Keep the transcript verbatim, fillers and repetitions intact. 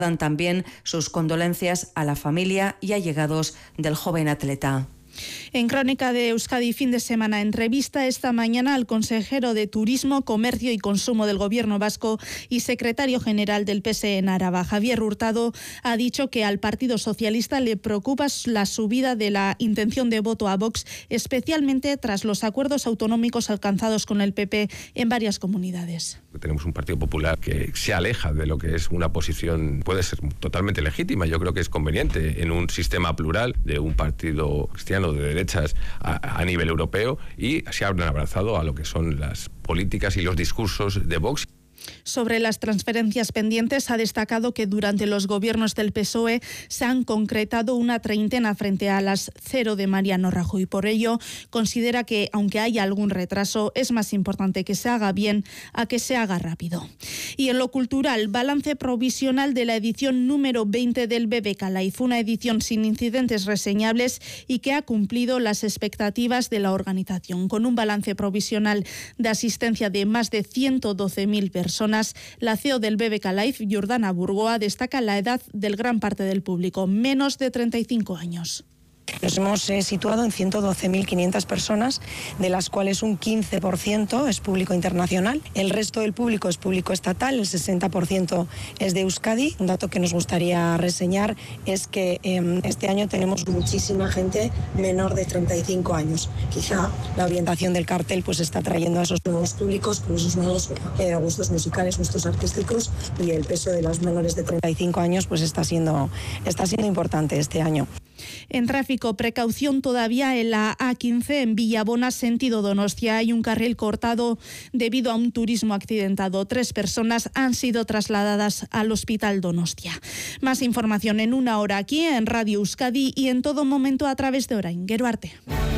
Dan también sus condolencias a la familia y allegados del joven atleta. En Crónica de Euskadi fin de semana, entrevista esta mañana al consejero de Turismo, Comercio y Consumo del Gobierno vasco y secretario general del P S E en Araba. Javier Hurtado ha dicho que al Partido Socialista le preocupa la subida de la intención de voto a Vox, especialmente tras los acuerdos autonómicos alcanzados con el P P en varias comunidades. Tenemos un Partido Popular que se aleja de lo que es una posición, puede ser totalmente legítima, yo creo que es conveniente en un sistema plural de un partido cristiano de derechas a, a nivel europeo, y se han abrazado a lo que son las políticas y los discursos de Vox. Sobre las transferencias pendientes, ha destacado que durante los gobiernos del P S O E se han concretado una treintena frente a las cero de Mariano Rajoy. Por ello, considera que, aunque haya algún retraso, es más importante que se haga bien a que se haga rápido. Y en lo cultural, balance provisional de la edición número veinte del B B K Live, una edición sin incidentes reseñables y que ha cumplido las expectativas de la organización. Con un balance provisional de asistencia de más de ciento doce mil personas, la C E O del B B K Live, Jordana Burgoa, destaca la edad del gran parte del público, menos de treinta y cinco años. Nos hemos eh, situado en ciento doce mil quinientas personas, de las cuales un quince por ciento es público internacional. El resto del público es público estatal, el sesenta por ciento es de Euskadi. Un dato que nos gustaría reseñar es que eh, este año tenemos muchísima gente menor de treinta y cinco años. Quizá la orientación del cartel pues está trayendo a esos nuevos públicos, con esos nuevos eh, gustos musicales, gustos artísticos, y el peso de los menores de treinta y cinco años pues está siendo, está siendo importante este año. En tráfico, precaución todavía en la A quince en Villabona, sentido Donostia. Hay un carril cortado debido a un turismo accidentado. Tres personas han sido trasladadas al Hospital Donostia. Más información en una hora aquí en Radio Euskadi y en todo momento a través de Orain. Gero arte.